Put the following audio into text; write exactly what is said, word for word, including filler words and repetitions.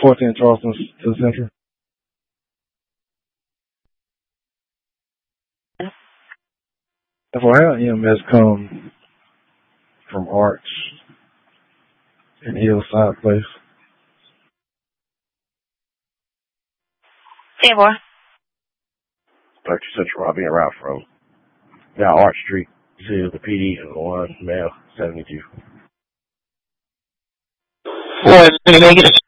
fourteen Charleston to the Central. If I have E M S come from Arch and Hillside Place. ten four. thirty Central, I'll be around from now Arch Street to the P D and one male seventy-two. Boy, negative.